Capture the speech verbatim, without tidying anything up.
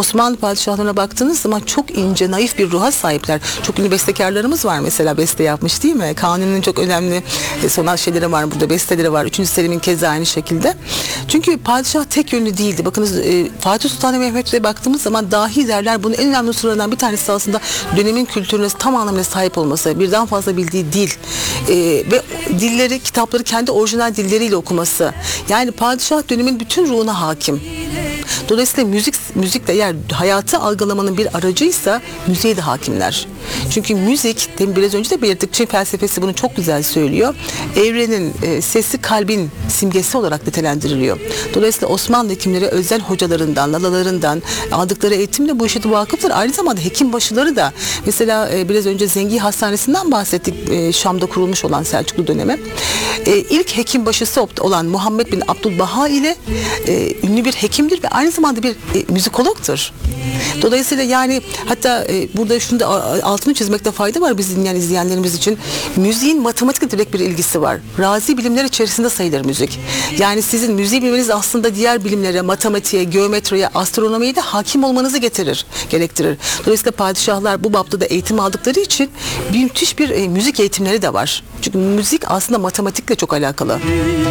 Osmanlı padişahlarına baktığınız zaman çok ince, naif bir ruha sahipler. Çok ünlü bestekarlarımız var mesela, beste yapmış değil mi? Kanuni'nin çok önemli e, sonal şeyleri var burada, besteleri var. Üçüncü Selim'in keza aynı şekilde. Çünkü padişah tek yönlü değildi. Bakınız e, Fatih Sultan Mehmet'e baktığımız zaman dahi derler, bunun en önemli unsurlarından bir tanesi aslında dönemin kültürüne tam anlamıyla sahip olması, birden fazla bildiği dil e, ve dilleri, kitapları kendi orijinal dilleriyle okuması. Yani padişah dönemin bütün ruhuna hakim. Dolayısıyla müzik müzikle, eğer hayatı algılamanın bir aracıysa müziğe de hakimler. Çünkü müzik, demin biraz önce de belirttik, Çin felsefesi bunu çok güzel söylüyor. Evrenin e, sesi kalbin simgesi olarak nitelendiriliyor. Dolayısıyla Osmanlı hekimleri özel hocalarından, lalalarından aldıkları eğitimle bu işe de vakıftır. Aynı zamanda hekimbaşıları da, mesela e, biraz önce Zengi Hastanesi'nden bahsettik, e, Şam'da kurulmuş olan Selçuklu dönemi. E, ilk hekimbaşısı olan Muhammed bin Abdülbaha ile e, ünlü bir hekimdir ve aynı zamanda bir e, müzikologtur. Dolayısıyla yani hatta e, burada şunu da altını çizmekte fayda var bizim dinleyen izleyenlerimiz için. Müziğin matematikle direkt bir ilgisi var. Razi bilimler içerisinde sayılır müzik. Yani sizin müziği bilmeniz aslında diğer bilimlere, matematiğe, geometriye, astronomiye de hakim olmanızı getirir, gerektirir. Dolayısıyla padişahlar bu bapta da eğitim aldıkları için bir müthiş bir e, müzik eğitimleri de var. Çünkü müzik aslında matematikle çok alakalı.